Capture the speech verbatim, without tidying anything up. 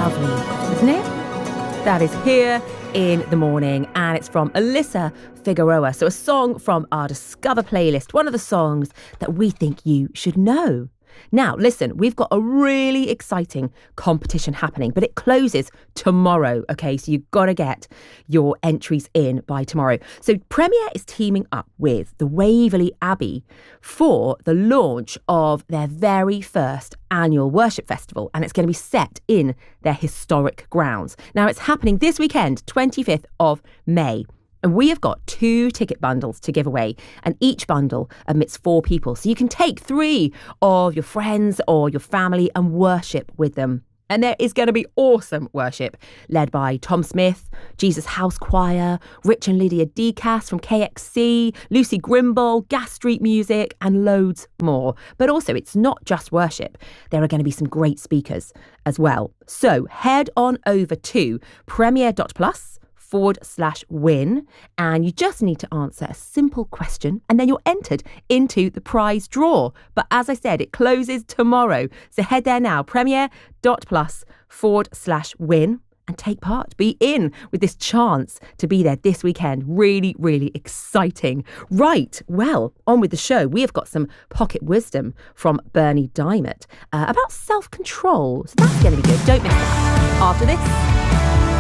lovely, isn't it? That is Here in the Morning, and it's from Alyssa Figueroa. So a song from our Discover playlist, one of the songs that we think you should know. Now, listen, we've got a really exciting competition happening, but it closes tomorrow, okay? So you've got to get your entries in by tomorrow. So Premier is teaming up with the Waverley Abbey for the launch of their very first annual worship festival, and it's going to be set in their historic grounds. Now, it's happening this weekend, twenty-fifth of May. And we have got two ticket bundles to give away, and each bundle admits four people. So you can take three of your friends or your family and worship with them. And there is going to be awesome worship led by Tom Smith, Jesus House Choir, Rich and Lydia Decas from K X C, Lucy Grimble, Gas Street Music, and loads more. But also, it's not just worship. There are going to be some great speakers as well. So head on over to premier.plus forward slash win, and you just need to answer a simple question, and then you're entered into the prize draw. But as I said, it closes tomorrow. So head there now, premier.plus forward slash win, and take part. Be in with this chance to be there this weekend. Really, really exciting. Right, well, on with the show. We have got some pocket wisdom from Bernie Diamond uh, about self-control. So that's going to be good. Don't miss that. After this...